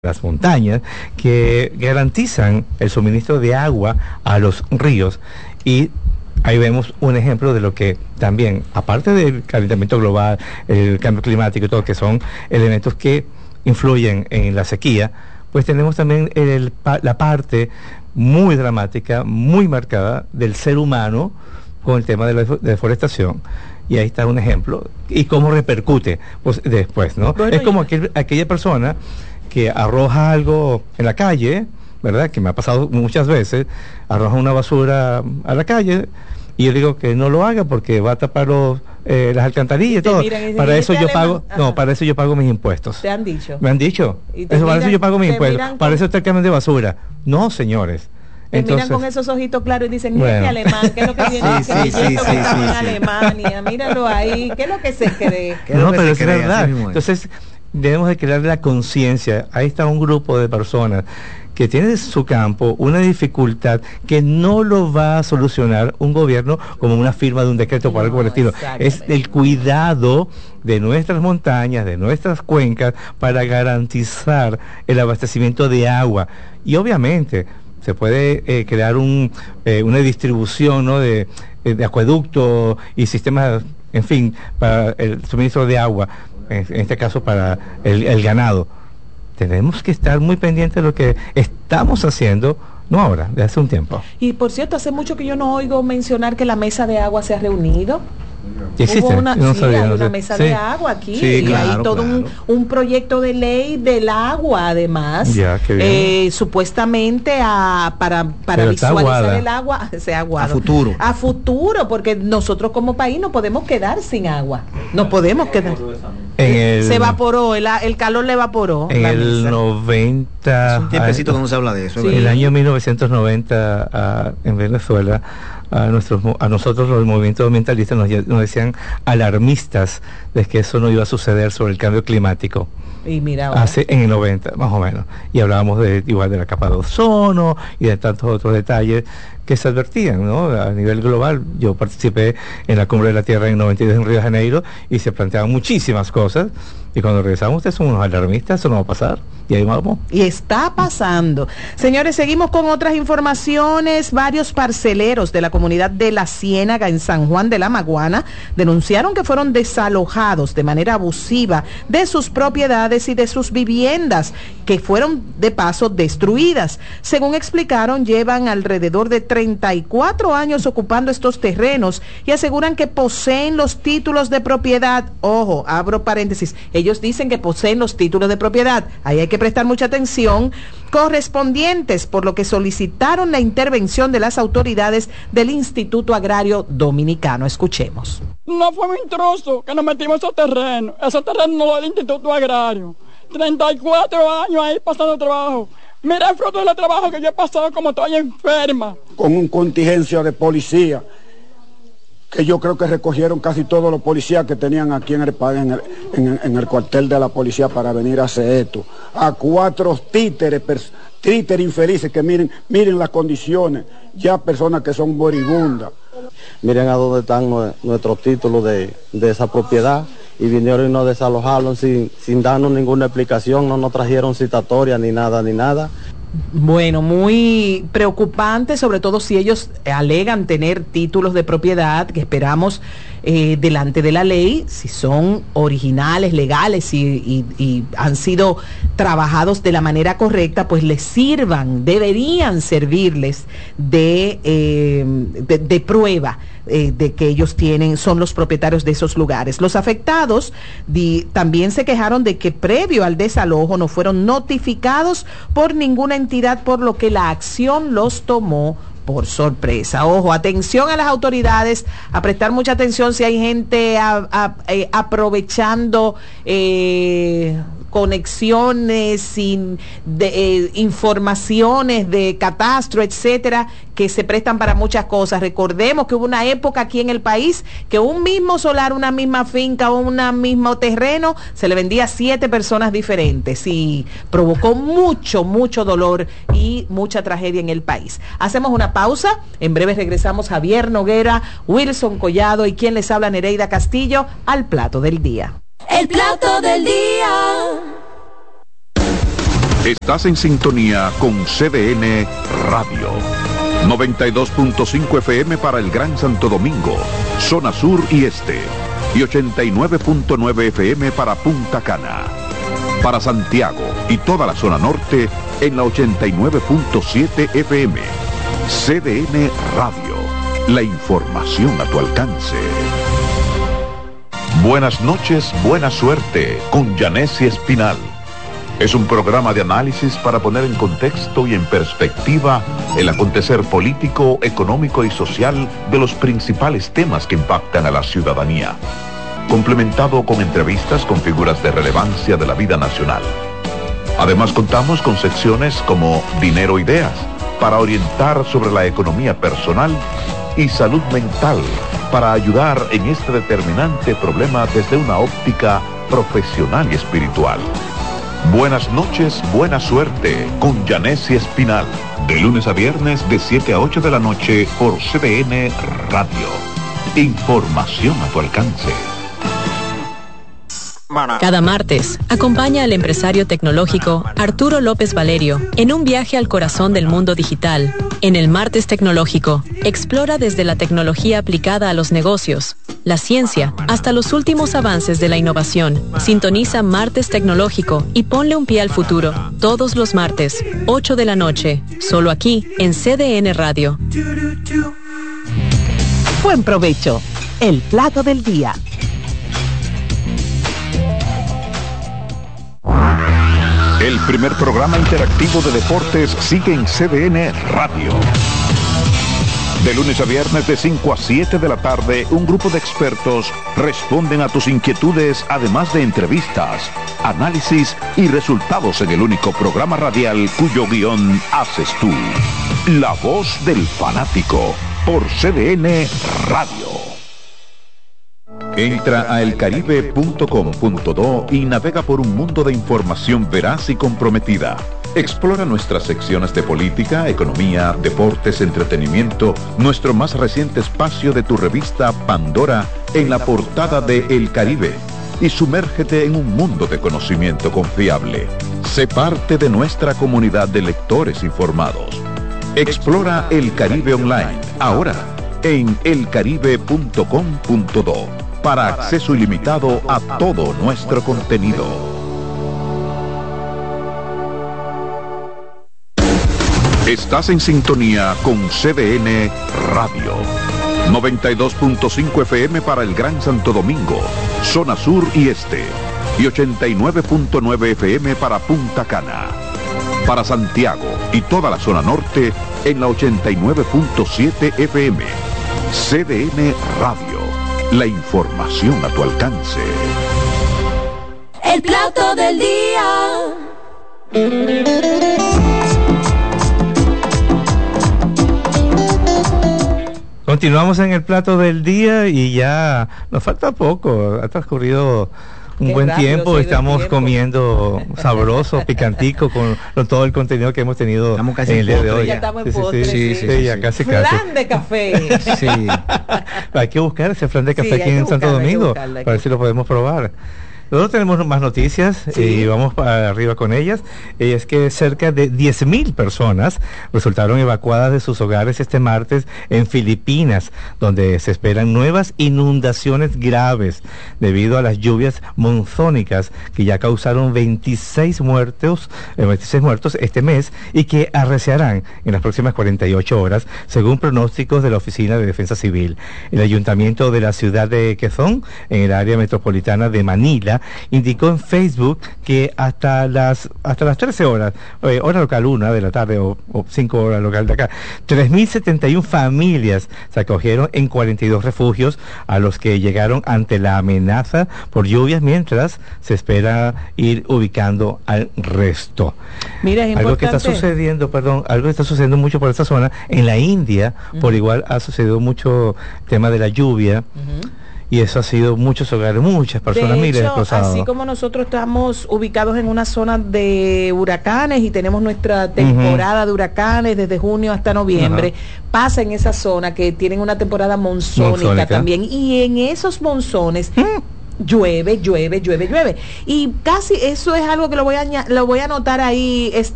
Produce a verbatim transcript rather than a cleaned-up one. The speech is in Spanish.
las montañas que garantizan el suministro de agua a los ríos, y ahí vemos un ejemplo de lo que también, aparte del calentamiento global, el cambio climático y todo, que son elementos que influyen en la sequía, pues tenemos también el, la parte muy dramática, muy marcada del ser humano con el tema de la deforestación. Y ahí está un ejemplo, y cómo repercute pues, después, ¿no? Bueno, es como aquel, aquella persona que arroja algo en la calle, ¿verdad? Que me ha pasado muchas veces, arroja una basura a la calle, y yo digo que no lo haga porque va a tapar los, eh, las alcantarillas y todo. Miran, y para eso yo pago, ajá. no, para eso yo pago mis impuestos. ¿Te han dicho? Me han dicho. Eso, miran, para eso yo pago mis impuestos. Con... Para eso está el camión de basura. No, señores. Te Entonces, miran con esos ojitos claros y dicen, mira bueno. este alemán, ¿qué es lo que viene? sí, sí, sí, sí, que está sí, en sí. Alemania, míralo ahí, ¿qué es lo que se cree? No, pero es cree, verdad. Entonces, debemos de crear la conciencia. Ahí está un grupo de personas que tienen en su campo una dificultad que no lo va a solucionar un gobierno como una firma de un decreto no, por algo por el estilo. Es el cuidado de nuestras montañas, de nuestras cuencas, para garantizar el abastecimiento de agua. Y obviamente se puede eh, crear un, eh, una distribución, ¿no? de, de acueductos y sistemas, en fin, para el suministro de agua, en, en este caso para el, el ganado. Tenemos que estar muy pendientes de lo que estamos haciendo, no ahora, de hace un tiempo. Y por cierto, hace mucho que yo no oigo mencionar que la mesa de agua se ha reunido. ¿Existe? Hubo una, no sí, sabía, hay no una sé. mesa sí. de agua aquí, sí, y claro, hay todo claro. un, un proyecto de ley del agua, además, ya, qué bien. Eh, supuestamente a, para, para visualizar el agua, se aguado, a futuro. A futuro, porque nosotros como país no podemos quedar sin agua, no podemos quedar. En el, se evaporó, el, el calor le evaporó. En el mesa. noventa... Es un tiempecito que no se habla de eso. Sí. El año mil novecientos noventa, uh, en Venezuela, a nuestros a nosotros los movimientos ambientalistas nos, nos decían alarmistas de que eso no iba a suceder sobre el cambio climático. Y mira ahora. Hace en el noventa, más o menos. Y hablábamos de igual de la capa de ozono y de tantos otros detalles que se advertían, ¿no? A nivel global. Yo participé en la Cumbre de la Tierra en noventa y dos en Río de Janeiro y se planteaban muchísimas cosas. Y cuando regresamos, ustedes son unos alarmistas, eso no va a pasar. Y ahí vamos. Y está pasando. Señores, seguimos con otras informaciones. Varios parceleros de la comunidad de La Ciénaga en San Juan de la Maguana denunciaron que fueron desalojados de manera abusiva de sus propiedades y de sus viviendas, que fueron de paso destruidas. Según explicaron, llevan alrededor de treinta y cuatro años ocupando estos terrenos y aseguran que poseen los títulos de propiedad. Ojo, abro paréntesis. Ellos dicen que poseen los títulos de propiedad. Ahí hay que prestar mucha atención, correspondientes, por lo que solicitaron la intervención de las autoridades del Instituto Agrario Dominicano. Escuchemos. No fue un intruso que nos metimos en esos terrenos. Esos terrenos no del Instituto Agrario. treinta y cuatro años ahí pasando trabajo. Mira el fruto del trabajo que yo he pasado como estoy enferma. Con un contingencia de policía, que yo creo que recogieron casi todos los policías que tenían aquí en el, en el, en, en el cuartel de la policía para venir a hacer esto. A cuatro títeres, títeres infelices que miren, miren las condiciones, ya personas que son moribundas. Miren a dónde están nuestros títulos de, de esa propiedad, y vinieron y nos desalojaron sin, sin darnos ninguna explicación, no nos trajeron citatoria ni nada, ni nada. Bueno, muy preocupante, sobre todo si ellos alegan tener títulos de propiedad, que esperamos eh, delante de la ley, si son originales, legales y, y, y han sido trabajados de la manera correcta, pues les sirvan, deberían servirles de, eh, de, de prueba eh, de que ellos tienen, son los propietarios de esos lugares. Los afectados di, también se quejaron de que previo al desalojo no fueron notificados por ninguna entidad, por lo que la acción los tomó por sorpresa. Ojo, atención a las autoridades, a prestar mucha atención si hay gente a, a, eh, aprovechando eh, conexiones, sin, de, eh, informaciones de catastro, etcétera, que se prestan para muchas cosas. Recordemos que hubo una época aquí en el país que un mismo solar, una misma finca o un mismo terreno se le vendía a siete personas diferentes y provocó mucho, mucho dolor y mucha tragedia en el país. Hacemos una pausa, en breve regresamos. Javier Noguera, Wilson Collado y quien les habla, Nereida Castillo, al plato del día. El plato del día. Estás en sintonía con C D N Radio. noventa y dos punto cinco F M para el Gran Santo Domingo, zona sur y este. Y ochenta y nueve punto nueve F M para Punta Cana. Para Santiago y toda la zona norte en la ochenta y nueve punto siete F M. C D N Radio. La información a tu alcance. Buenas noches, buena suerte con Yanessi Espinal. Es un programa de análisis para poner en contexto y en perspectiva el acontecer político, económico y social de los principales temas que impactan a la ciudadanía, complementado con entrevistas con figuras de relevancia de la vida nacional. Además contamos con secciones como Dinero Ideas, para orientar sobre la economía personal, y Salud Mental, para ayudar en este determinante problema desde una óptica profesional y espiritual. Buenas noches, buena suerte con Yanessi Espinal, de lunes a viernes de siete a ocho de la noche por C D N Radio. Información a tu alcance. Cada martes, acompaña al empresario tecnológico Arturo López Valerio en un viaje al corazón del mundo digital. En el Martes Tecnológico, explora desde la tecnología aplicada a los negocios, la ciencia, hasta los últimos avances de la innovación. Sintoniza Martes Tecnológico y ponle un pie al futuro. Todos los martes, ocho de la noche, solo aquí en C D N Radio. Buen provecho. El plato del día. El primer programa interactivo de deportes sigue en C D N Radio. De lunes a viernes de cinco a siete de la tarde, un grupo de expertos responden a tus inquietudes, además de entrevistas, análisis y resultados en el único programa radial cuyo guión haces tú. La voz del fanático, por C D N Radio. Entra a el caribe punto com punto do y navega por un mundo de información veraz y comprometida. Explora nuestras secciones de política, economía, deportes, entretenimiento, nuestro más reciente espacio de tu revista Pandora en la portada de El Caribe, y sumérgete en un mundo de conocimiento confiable. Sé parte de nuestra comunidad de lectores informados. Explora El Caribe Online, ahora en el caribe punto com punto do, para acceso ilimitado a todo nuestro contenido. Estás en sintonía con C D N Radio. noventa y dos punto cinco F M para el Gran Santo Domingo, zona sur y este. Y ochenta y nueve punto nueve F M para Punta Cana. Para Santiago y toda la zona norte en la ochenta y nueve punto siete F M. C D N Radio. La información a tu alcance. El plato del día. Continuamos en el plato del día y ya nos falta poco, ha transcurrido un Qué buen tiempo, estamos tiempo. comiendo sabroso, picantico, con, con todo el contenido que hemos tenido en el día de hoy. Ya estamos en sí, postre, sí, sí, sí, sí, sí, ya casi casi. Flan de café. Sí. Hay que buscar ese flan de café sí, aquí en Santo Domingo, para ver si lo podemos probar. Nosotros tenemos más noticias sí. y vamos para arriba con ellas. Y es que cerca de diez mil personas resultaron evacuadas de sus hogares este martes en Filipinas, donde se esperan nuevas inundaciones graves debido a las lluvias monzónicas que ya causaron veintiséis muertos, eh, veintiséis muertos este mes y que arreciarán en las próximas cuarenta y ocho horas, según pronósticos de la Oficina de Defensa Civil. El ayuntamiento de la ciudad de Quezón, en el área metropolitana de Manila, indicó en Facebook que hasta las hasta las trece horas, eh, hora local una de la tarde o, o cinco horas local de acá, tres mil setenta y una familias se acogieron en cuarenta y dos refugios a los que llegaron ante la amenaza por lluvias, mientras se espera ir ubicando al resto. Mira, es algo que está sucediendo, perdón, algo que está sucediendo mucho por esta zona, en la India, uh-huh. por igual ha sucedido mucho tema de la lluvia. Uh-huh. Y eso ha sido muchos hogares, muchas personas, de miles hecho, desplazados. Así como nosotros estamos ubicados en una zona de huracanes y tenemos nuestra temporada uh-huh. de huracanes desde junio hasta noviembre, uh-huh. pasa en esa zona que tienen una temporada monzónica, monzónica. también. Y en esos monzones... Uh-huh. llueve, llueve, llueve, llueve. Y casi eso es algo que lo voy a, lo voy a anotar ahí.